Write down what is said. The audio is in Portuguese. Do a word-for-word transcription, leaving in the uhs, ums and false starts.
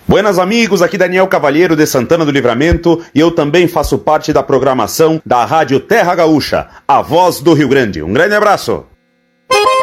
Buenas amigos, aqui Daniel Cavalheiro de Santana do Livramento e eu também faço parte da programação da Rádio Terra Gaúcha, a voz do Rio Grande. Um grande abraço!